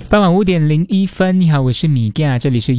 傍晚5:01，你好，我是米嘎，这里是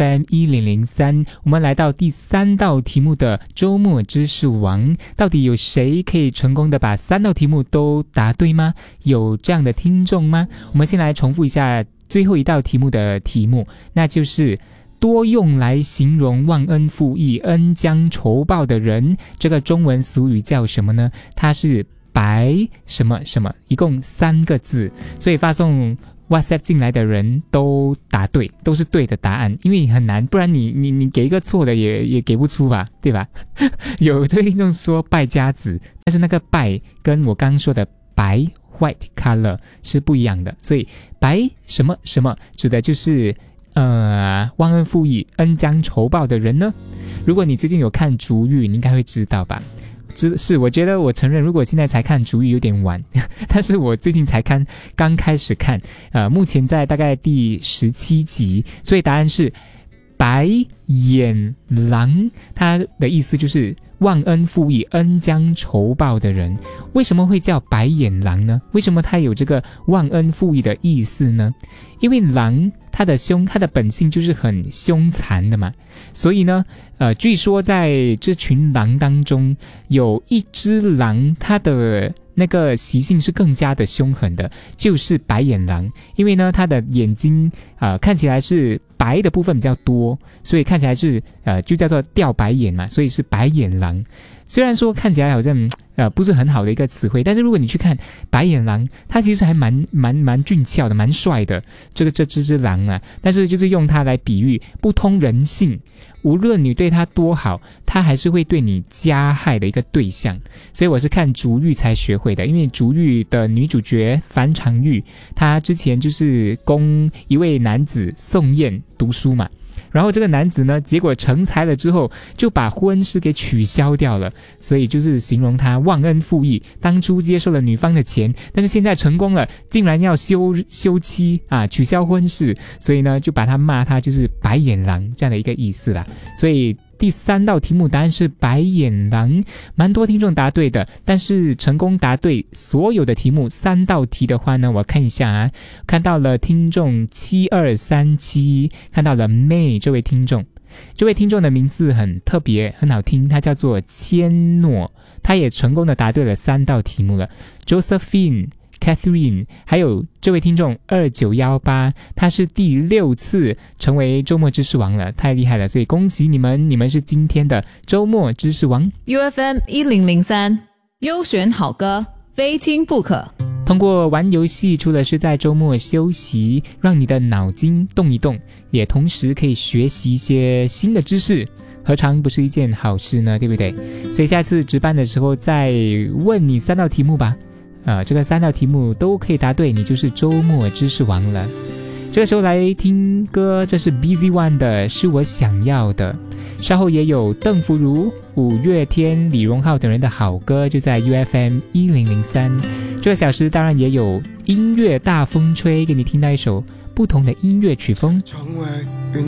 UFM1003，我们来到第3道题目的周末知识王，到底有谁可以成功的把3道题目都答对吗？有这样的听众吗？我们先来重复一下最后一道题目的题目，那就是多用来形容忘恩负义、恩将仇报的人，这个中文俗语叫什么呢？它是白什么什么，一共3个字，所以发送WhatsApp 进来的人都答对，都是对的答案，因为很难，不然你给一个错的也给不出吧，对吧？有这位听众说败家子，但是那个败跟我刚刚说的白 white color 是不一样的，所以白什么什么指的就是忘恩负义、恩将仇报的人呢。如果你最近有看竹语，你应该会知道吧。是，我觉得我承认，如果现在才看竹语有点晚，但是我最近才刚开始看，目前在大概第17集，所以答案是白眼狼，它的意思就是忘恩负义、恩将仇报的人。为什么会叫白眼狼呢？为什么它有这个忘恩负义的意思呢？因为狼它的本性就是很凶残的嘛，所以呢，据说在这群狼当中，有一只狼，它的那个习性是更加的凶狠的，就是白眼狼。因为呢，它的眼睛看起来是白的部分比较多，所以看起来是就叫做掉白眼嘛，所以是白眼狼。虽然说看起来好像不是很好的一个词汇，但是如果你去看白眼狼，它其实还蛮俊俏的，蛮帅的，这只狼啊，但是就是用它来比喻不通人性，无论你对它多好，它还是会对你加害的一个对象。所以我是看竹玉才学会的，因为竹玉的女主角樊长玉，她之前就是供一位男子宋燕读书嘛，然后这个男子呢，结果成才了之后，就把婚事给取消掉了，所以就是形容他忘恩负义，当初接受了女方的钱，但是现在成功了，竟然要休妻取消婚事，所以呢，就把他骂他就是白眼狼这样的一个意思啦。所以第3道题目答案是白眼狼，蛮多听众答对的，但是成功答对所有的题目3道题的话呢，我看一下看到了听众7237，看到了 May 这位听众的名字很特别，很好听，他叫做千诺，他也成功的答对了3道题目了。 Josephine、Catherine 还有这位听众2918，他是第6次成为周末知识王了，太厉害了，所以恭喜你们是今天的周末知识王。 UFM1003 优选好歌，非听不可。 通过玩游戏，除了是在周末休息，让你的脑筋动一动，也同时可以学习一些新的知识，何尝不是一件好事呢？对不对？所以下次值班的时候再问你3道题目吧，这个3道题目都可以答对，你就是周末知识王了。这个时候来听歌，这是 Busy One 的是我想要的，稍后也有邓福如、五月天、李荣浩等人的好歌，就在 UFM1003。这个小时当然也有音乐大风吹，给你听到一首不同的音乐曲风。